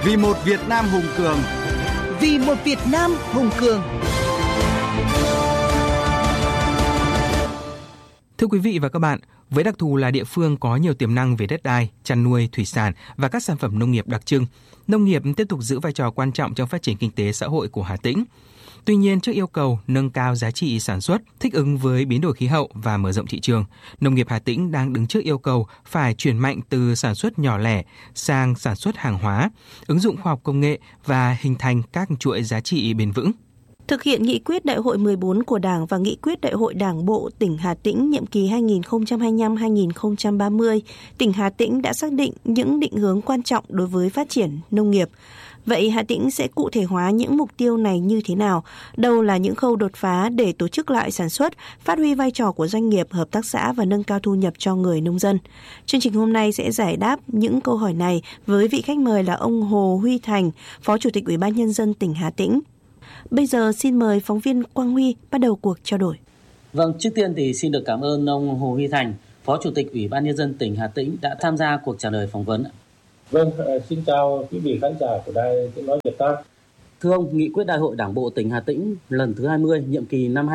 Vì một Việt Nam hùng cường. Vì một Việt Nam hùng cường. Thưa quý vị và các bạn, với đặc thù là địa phương có nhiều tiềm năng về đất đai, chăn nuôi, thủy sản và các sản phẩm nông nghiệp đặc trưng, nông nghiệp tiếp tục giữ vai trò quan trọng trong phát triển kinh tế xã hội của Hà Tĩnh. Tuy nhiên, trước yêu cầu nâng cao giá trị sản xuất, thích ứng với biến đổi khí hậu và mở rộng thị trường, nông nghiệp Hà Tĩnh đang đứng trước yêu cầu phải chuyển mạnh từ sản xuất nhỏ lẻ sang sản xuất hàng hóa, ứng dụng khoa học công nghệ và hình thành các chuỗi giá trị bền vững. Thực hiện nghị quyết Đại hội 14 của Đảng và nghị quyết Đại hội Đảng bộ tỉnh Hà Tĩnh nhiệm kỳ 2025-2030, tỉnh Hà Tĩnh đã xác định những định hướng quan trọng đối với phát triển nông nghiệp. Vậy Hà Tĩnh sẽ cụ thể hóa những mục tiêu này như thế nào? Đâu là những khâu đột phá để tổ chức lại sản xuất, phát huy vai trò của doanh nghiệp, hợp tác xã và nâng cao thu nhập cho người nông dân? Chương trình hôm nay sẽ giải đáp những câu hỏi này với vị khách mời là ông Hồ Huy Thành, Phó Chủ tịch Ủy ban Nhân dân tỉnh Hà Tĩnh. Bây giờ xin mời phóng viên Quang Huy bắt đầu cuộc trao đổi. Vâng, trước tiên thì xin được cảm ơn ông Hồ Huy Thành, Phó Chủ tịch Ủy ban Nhân dân tỉnh Hà Tĩnh đã tham gia cuộc trả lời phỏng vấn. Vâng, xin chào quý vị khán giả của Đài Tiếng nói Việt Nam. Thưa ông, nghị quyết Đại hội Đảng bộ tỉnh Hà Tĩnh lần thứ 20, nhiệm kỳ năm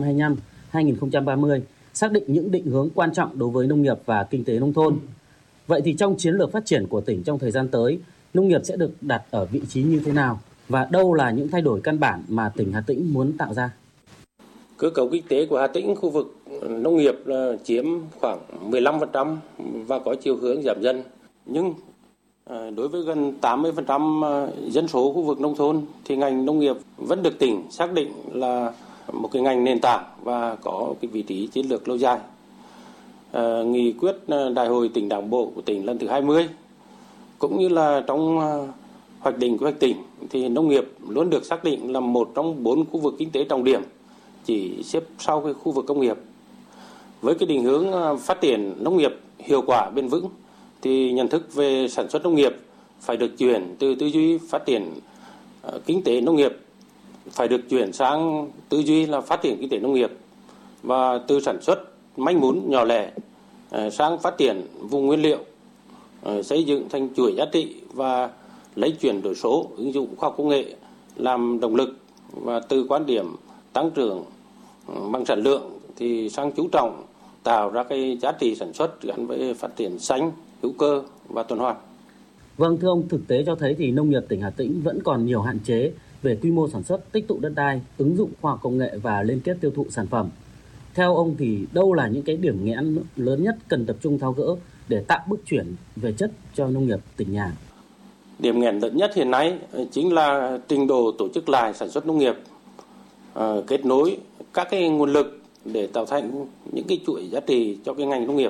2025-2030 xác định những định hướng quan trọng đối với nông nghiệp và kinh tế nông thôn. Vậy thì trong chiến lược phát triển của tỉnh trong thời gian tới, nông nghiệp sẽ được đặt ở vị trí như thế nào? Và đâu là những thay đổi căn bản mà tỉnh Hà Tĩnh muốn tạo ra? Cơ cấu kinh tế của Hà Tĩnh, khu vực nông nghiệp chiếm khoảng 15% và có chiều hướng giảm dần. Nhưng đối với gần 80% dân số khu vực nông thôn thì ngành nông nghiệp vẫn được tỉnh xác định là một cái ngành nền tảng và có cái vị trí chiến lược lâu dài. Nghị quyết Đại hội tỉnh Đảng bộ của tỉnh lần thứ 20 cũng như là trong hoạch định quy hoạch tỉnh thì nông nghiệp luôn được xác định là một trong 4 khu vực kinh tế trọng điểm, chỉ xếp sau cái khu vực công nghiệp. Với cái định hướng phát triển nông nghiệp hiệu quả bền vững thì nhận thức về sản xuất nông nghiệp phải được chuyển từ tư duy phát triển kinh tế nông nghiệp, phải được chuyển sang tư duy là phát triển kinh tế nông nghiệp, và từ sản xuất manh mún nhỏ lẻ sang phát triển vùng nguyên liệu, xây dựng thành chuỗi giá trị và lấy chuyển đổi số, ứng dụng khoa học công nghệ làm động lực, và từ quan điểm tăng trưởng bằng sản lượng thì sang chú trọng tạo ra cái giá trị sản xuất gắn với phát triển xanh, hữu cơ và tuần hoàn. Vâng, thưa ông, thực tế cho thấy thì nông nghiệp tỉnh Hà Tĩnh vẫn còn nhiều hạn chế về quy mô sản xuất, tích tụ đất đai, ứng dụng khoa học công nghệ và liên kết tiêu thụ sản phẩm. Theo ông thì đâu là những cái điểm nghẽn lớn nhất cần tập trung tháo gỡ để tạo bước chuyển về chất cho nông nghiệp tỉnh nhà? Điểm nghẽn lớn nhất hiện nay chính là trình độ tổ chức lại sản xuất nông nghiệp, kết nối các cái nguồn lực để tạo thành những cái chuỗi giá trị cho cái ngành nông nghiệp.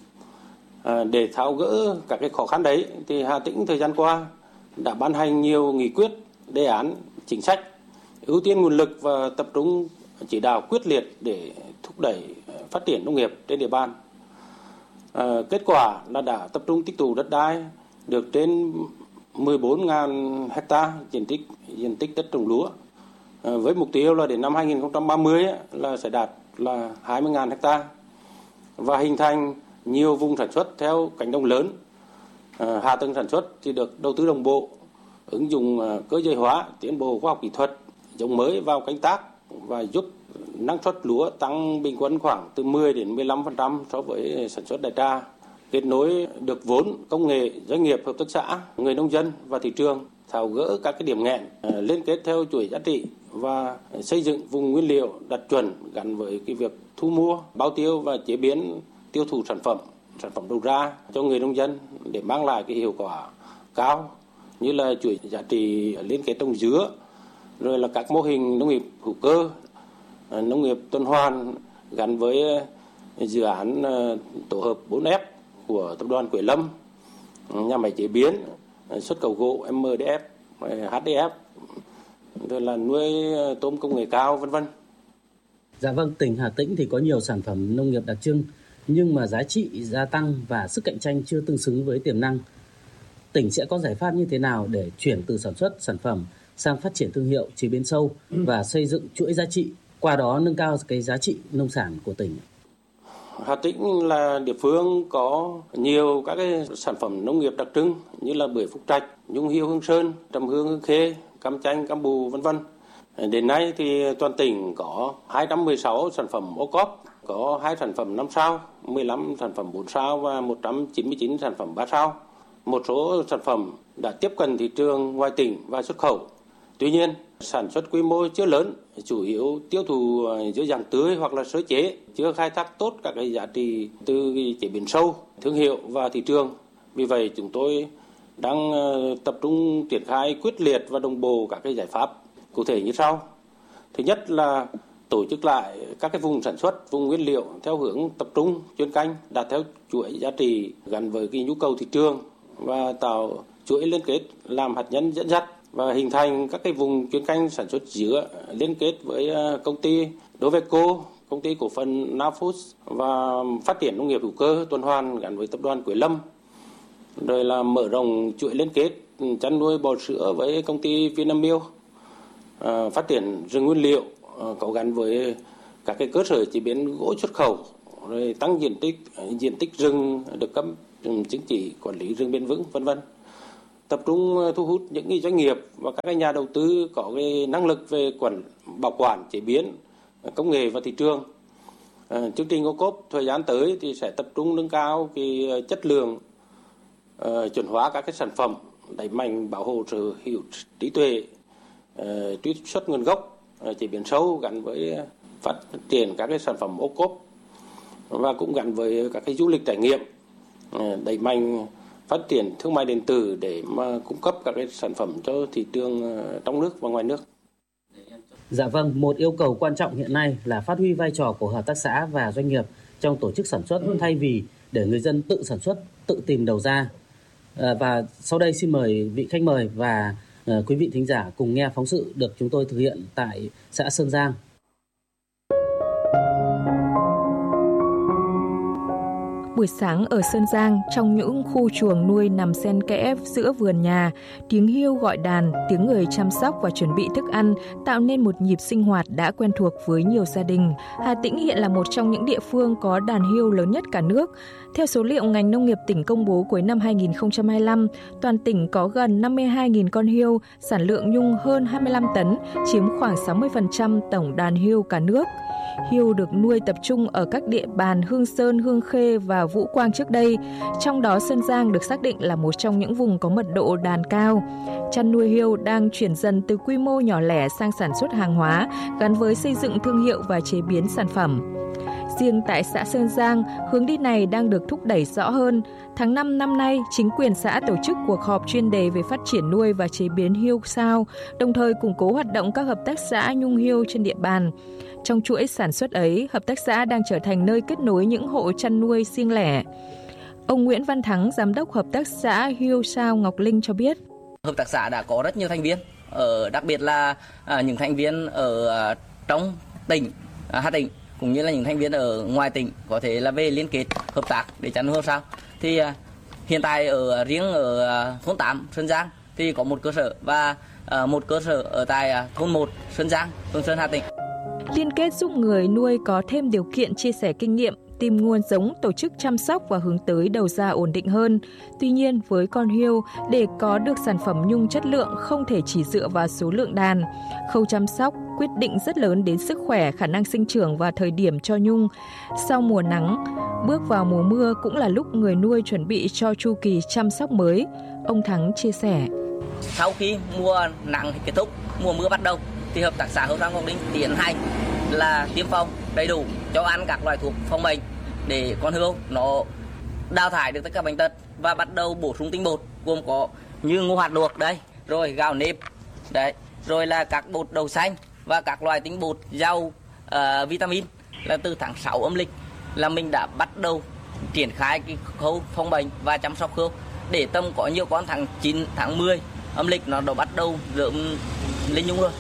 Để tháo gỡ các cái khó khăn đấy thì Hà Tĩnh thời gian qua đã ban hành nhiều nghị quyết, đề án, chính sách ưu tiên nguồn lực và tập trung chỉ đạo quyết liệt để thúc đẩy phát triển nông nghiệp trên địa bàn. Kết quả là đã tập trung tích tụ đất đai được trên 14.000 ha diện tích đất trồng lúa, với mục tiêu là đến năm 2030 là sẽ đạt là 20.000 ha, và hình thành nhiều vùng sản xuất theo cánh đồng lớn. Hạ tầng sản xuất thì được đầu tư đồng bộ, ứng dụng cơ giới hóa, tiến bộ khoa học kỹ thuật, giống mới vào canh tác và giúp năng suất lúa tăng bình quân khoảng từ 10 đến 15% so với sản xuất đại trà. Kết nối được vốn, công nghệ, doanh nghiệp, hợp tác xã, người nông dân và thị trường, tháo gỡ các cái điểm nghẽn, liên kết theo chuỗi giá trị và xây dựng vùng nguyên liệu đạt chuẩn gắn với cái việc thu mua, bao tiêu và chế biến, tiêu thụ sản phẩm đầu ra cho người nông dân để mang lại cái hiệu quả cao, như là chuỗi giá trị liên kết trồng dứa, rồi là các mô hình nông nghiệp hữu cơ, nông nghiệp tuần hoàn gắn với dự án tổ hợp 4F của tập đoàn Quế Lâm, nhà máy chế biến, xuất khẩu gỗ MDF, HDF, rồi là nuôi tôm công nghệ cao, vân vân. Dạ vâng, tỉnh Hà Tĩnh thì có nhiều sản phẩm nông nghiệp đặc trưng, nhưng mà giá trị gia tăng và sức cạnh tranh chưa tương xứng với tiềm năng. Tỉnh sẽ có giải pháp như thế nào để chuyển từ sản xuất sản phẩm sang phát triển thương hiệu, chế biến sâu và xây dựng chuỗi giá trị, qua đó nâng cao cái giá trị nông sản của tỉnh? Hà Tĩnh là địa phương có nhiều các cái sản phẩm nông nghiệp đặc trưng như là bưởi Phúc Trạch, nhung hiêu Hương Sơn, trầm hương Hương Khê, cam chanh, cam bù v.v. Đến nay thì toàn tỉnh có 216 sản phẩm ô cốp, có 2 sản phẩm 5 sao, 15 sản phẩm 4 sao và 199 sản phẩm 3 sao. Một số sản phẩm đã tiếp cận thị trường ngoài tỉnh và xuất khẩu. Tuy nhiên, sản xuất quy mô chưa lớn, chủ yếu tiêu thụ dưới dạng tươi hoặc là sơ chế, chưa khai thác tốt các cái giá trị từ chế biến sâu, thương hiệu và thị trường. Vì vậy, chúng tôi đang tập trung triển khai quyết liệt và đồng bộ các cái giải pháp cụ thể như sau. Thứ nhất là tổ chức lại các cái vùng sản xuất, vùng nguyên liệu theo hướng tập trung, chuyên canh, đạt theo chuỗi giá trị gắn với cái nhu cầu thị trường và tạo chuỗi liên kết làm hạt nhân dẫn dắt và hình thành các cái vùng chuyên canh sản xuất dứa liên kết với công ty Doveco, công ty cổ phần Nafoods và phát triển nông nghiệp hữu cơ tuần hoàn gắn với tập đoàn Quế Lâm. Rồi là mở rộng chuỗi liên kết chăn nuôi bò sữa với công ty Vinamilk, phát triển rừng nguyên liệu có gắn với các cái cơ sở chế biến gỗ xuất khẩu, rồi tăng diện tích rừng được cấp chứng chỉ quản lý rừng bền vững v.v. Tập trung thu hút những cái doanh nghiệp và các cái nhà đầu tư có cái năng lực về bảo quản, chế biến, công nghệ và thị trường. Chương trình ô cốp thời gian tới thì sẽ tập trung nâng cao cái chất lượng, chuẩn hóa các cái sản phẩm, đẩy mạnh bảo hộ sở hữu trí tuệ, truy xuất nguồn gốc, chế biến sâu gắn với phát triển các cái sản phẩm ô cốp và cũng gắn với các cái du lịch trải nghiệm, đẩy mạnh phát triển thương mại điện tử để mà cung cấp các cái sản phẩm cho thị trường trong nước và ngoài nước. Dạ vâng, một yêu cầu quan trọng hiện nay là phát huy vai trò của hợp tác xã và doanh nghiệp trong tổ chức sản xuất thay vì để người dân tự sản xuất, tự tìm đầu ra. Và sau đây xin mời vị khách mời và quý vị thính giả cùng nghe phóng sự được chúng tôi thực hiện tại xã Sơn Giang. Buổi sáng ở Sơn Giang, trong những khu chuồng nuôi nằm xen kẽ giữa vườn nhà, tiếng hiêu gọi đàn, tiếng người chăm sóc và chuẩn bị thức ăn tạo nên một nhịp sinh hoạt đã quen thuộc với nhiều gia đình. Hà Tĩnh hiện là một trong những địa phương có đàn hiêu lớn nhất cả nước. Theo số liệu ngành nông nghiệp tỉnh công bố cuối năm 2025, toàn tỉnh có gần 52.000 con hiêu, sản lượng nhung hơn 25 tấn, chiếm khoảng 60% tổng đàn hiêu cả nước. Hiêu được nuôi tập trung ở các địa bàn Hương Sơn, Hương Khê và Vũ Quang trước đây. Trong đó Sơn Giang được xác định là một trong những vùng có mật độ đàn cao. Chăn nuôi hiêu đang chuyển dần từ quy mô nhỏ lẻ sang sản xuất hàng hóa, gắn với xây dựng thương hiệu và chế biến sản phẩm. Riêng tại xã Sơn Giang, hướng đi này đang được thúc đẩy rõ hơn. Tháng 5 năm nay, chính quyền xã tổ chức cuộc họp chuyên đề về phát triển nuôi và chế biến hiêu sao, đồng thời củng cố hoạt động các hợp tác xã nhung hiêu trên địa bàn. Trong chuỗi sản xuất ấy, hợp tác xã đang trở thành nơi kết nối những hộ chăn nuôi riêng lẻ. Ông Nguyễn Văn Thắng, giám đốc hợp tác xã Hiêu Sao Ngọc Linh cho biết. Hợp tác xã đã có rất nhiều thành viên, đặc biệt là những thành viên ở trong tỉnh, Hà Tĩnh, cũng như là những thành viên ở ngoài tỉnh có thể là về liên kết hợp tác để chăn nuôi hiêu sao. Thì hiện tại riêng ở thôn 8 Sơn Giang thì có một cơ sở và một cơ sở ở tại thôn 1 Sơn Giang, Hương Sơn, Hà Tĩnh. Liên kết giúp người nuôi có thêm điều kiện chia sẻ kinh nghiệm, tìm nguồn giống, tổ chức chăm sóc và hướng tới đầu ra ổn định hơn. Tuy nhiên, với con hiêu, để có được sản phẩm nhung chất lượng không thể chỉ dựa vào số lượng đàn. Khâu chăm sóc quyết định rất lớn đến sức khỏe, khả năng sinh trưởng và thời điểm cho nhung. Sau mùa nắng, bước vào mùa mưa cũng là lúc người nuôi chuẩn bị cho chu kỳ chăm sóc mới. Ông Thắng chia sẻ. Sau khi mùa nắng kết thúc, mùa mưa bắt đầu, thì hợp tác xã Hiêu Sao Ngọc Linh tiến hành là tiêm phòng đầy đủ, cho ăn các loại thuốc phòng bệnh để con hiêu nó đào thải được tất cả bệnh tật và bắt đầu bổ sung tinh bột, gồm có như ngô hạt luộc đây, rồi gạo nếp đấy, rồi là các bột đậu xanh và các loại tinh bột giàu vitamin. Là từ tháng 6 âm lịch là mình đã bắt đầu triển khai cái khâu phòng bệnh và chăm sóc hiêu để tầm có nhiều con tháng 9, tháng 10 âm lịch nó đã bắt đầu rượm lên nhung rồi.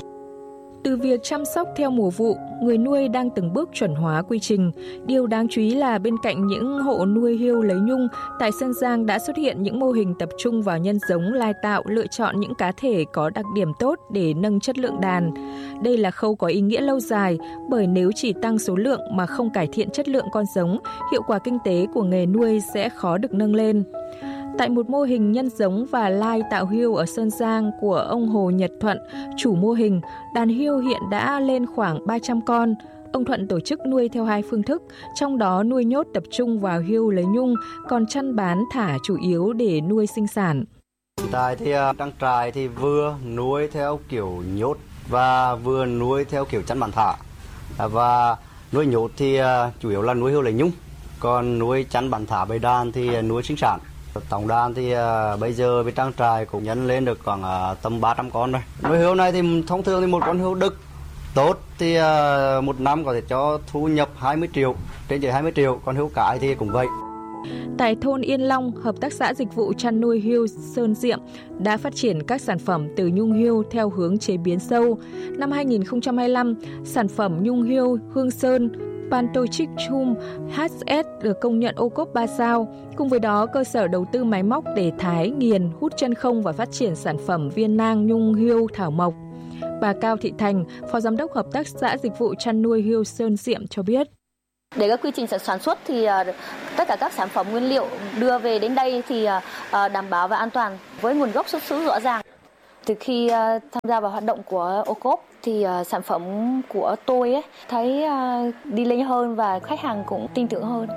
Từ việc chăm sóc theo mùa vụ, người nuôi đang từng bước chuẩn hóa quy trình. Điều đáng chú ý là bên cạnh những hộ nuôi hiêu lấy nhung, tại Sơn Giang đã xuất hiện những mô hình tập trung vào nhân giống, lai tạo, lựa chọn những cá thể có đặc điểm tốt để nâng chất lượng đàn. Đây là khâu có ý nghĩa lâu dài, bởi nếu chỉ tăng số lượng mà không cải thiện chất lượng con giống, hiệu quả kinh tế của nghề nuôi sẽ khó được nâng lên. Tại một mô hình nhân giống và lai tạo hươu ở Sơn Giang của ông Hồ Nhật Thuận, chủ mô hình, đàn hươu hiện đã lên khoảng 300 con. Ông Thuận tổ chức nuôi theo 2 phương thức, trong đó nuôi nhốt tập trung vào hươu lấy nhung, còn chăn bán thả chủ yếu để nuôi sinh sản. Hiện tại thì trang trại thì vừa nuôi theo kiểu nhốt và vừa nuôi theo kiểu chăn bán thả. Và nuôi nhốt thì chủ yếu là nuôi hươu lấy nhung, còn nuôi chăn bán thả bầy đàn thì nuôi sinh sản. Tổng đàn thì bây giờ với trang trại cũng nhân lên được khoảng tầm 300 con rồi. Nuôi hươu này thì thông thường thì một con hươu đực tốt thì một năm có thể cho thu nhập 20 triệu, trên dưới 20 triệu, còn hươu cái thì cũng vậy. Tại thôn Yên Long, Hợp tác xã Dịch vụ chăn nuôi hươu Sơn Diệm đã phát triển các sản phẩm từ nhung hươu theo hướng chế biến sâu. Năm 2025, sản phẩm nhung hươu Hương Sơn Pantochic Chum HS được công nhận ô cốp 3 sao. Cùng với đó, cơ sở đầu tư máy móc để thái, nghiền, hút chân không và phát triển sản phẩm viên nang nhung hươu thảo mộc. Bà Cao Thị Thành, Phó Giám đốc Hợp tác xã Dịch vụ chăn nuôi hươu Sơn Diệm cho biết. Để các quy trình sản xuất thì tất cả các sản phẩm nguyên liệu đưa về đến đây thì đảm bảo và an toàn với nguồn gốc xuất xứ rõ ràng. Từ khi tham gia vào hoạt động của ô cốp thì sản phẩm của tôi thấy đi lên hơn và khách hàng cũng tin tưởng hơn.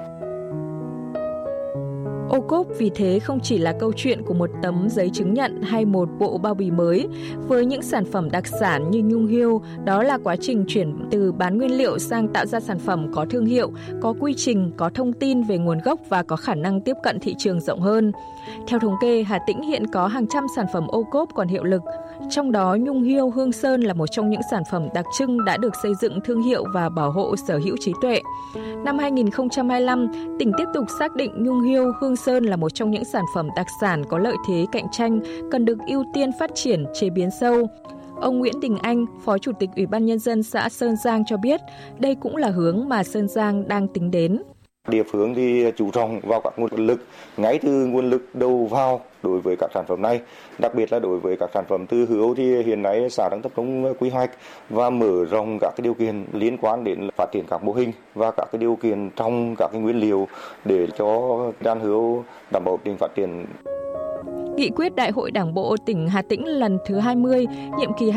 Ô cốp vì thế không chỉ là câu chuyện của một tấm giấy chứng nhận hay một bộ bao bì mới. Với những sản phẩm đặc sản như nhung hươu, đó là quá trình chuyển từ bán nguyên liệu sang tạo ra sản phẩm có thương hiệu, có quy trình, có thông tin về nguồn gốc và có khả năng tiếp cận thị trường rộng hơn. Theo thống kê, Hà Tĩnh hiện có hàng trăm sản phẩm ô cốp còn hiệu lực. Trong đó, nhung hươu Hương Sơn là một trong những sản phẩm đặc trưng đã được xây dựng thương hiệu và bảo hộ sở hữu trí tuệ. Năm 2025, tỉnh tiếp tục xác định nhung hươu Hương Sơn là một trong những sản phẩm đặc sản có lợi thế cạnh tranh, cần được ưu tiên phát triển, chế biến sâu. Ông Nguyễn Đình Anh, Phó Chủ tịch Ủy ban Nhân dân xã Sơn Giang cho biết, đây cũng là hướng mà Sơn Giang đang tính đến. Địa phương thì chú trọng vào các nguồn lực, ngay từ nguồn lực đầu vào đối với các sản phẩm này, đặc biệt là đối với các sản phẩm từ hươu thì hiện nay xã đang tập trung quy hoạch và mở rộng các cái điều kiện liên quan đến phát triển các mô hình và các cái điều kiện trong các cái nguyên liệu để cho đàn hươu đảm bảo ổn định phát triển. Nghị quyết Đại hội Đảng bộ tỉnh Hà Tĩnh lần thứ 20, nhiệm kỳ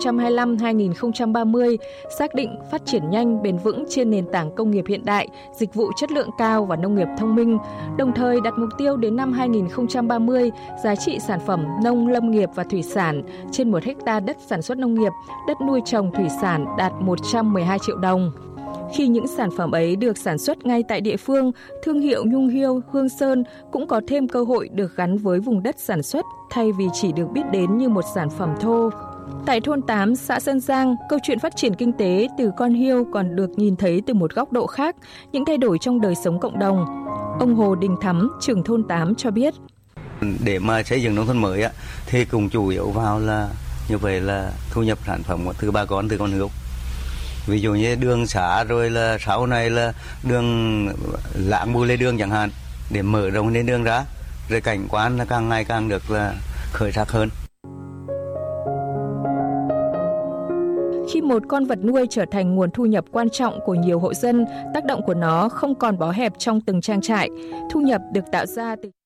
2025-2030 xác định phát triển nhanh, bền vững trên nền tảng công nghiệp hiện đại, dịch vụ chất lượng cao và nông nghiệp thông minh, đồng thời đặt mục tiêu đến năm 2030, giá trị sản phẩm nông lâm nghiệp và thủy sản trên 1 hectare đất sản xuất nông nghiệp, đất nuôi trồng thủy sản đạt 112 triệu đồng. Khi những sản phẩm ấy được sản xuất ngay tại địa phương, thương hiệu nhung hươu Hương Sơn cũng có thêm cơ hội được gắn với vùng đất sản xuất thay vì chỉ được biết đến như một sản phẩm thô. Tại thôn 8, xã Sơn Giang, câu chuyện phát triển kinh tế từ con hươu còn được nhìn thấy từ một góc độ khác, những thay đổi trong đời sống cộng đồng. Ông Hồ Đình Thắm, trưởng thôn 8 cho biết. Để mà xây dựng nông thôn mới thì cũng chủ yếu vào là như vậy là thu nhập sản phẩm từ bà con, từ con hươu. Ví dụ như đường xá rồi là sau này là đường lạng bùi lê đường chẳng hạn, để mở rộng lên đường ra, rồi cảnh quan là càng ngày càng được là khởi sắc hơn. Khi một con vật nuôi trở thành nguồn thu nhập quan trọng của nhiều hộ dân, tác động của nó không còn bó hẹp trong từng trang trại. Thu nhập được tạo ra từ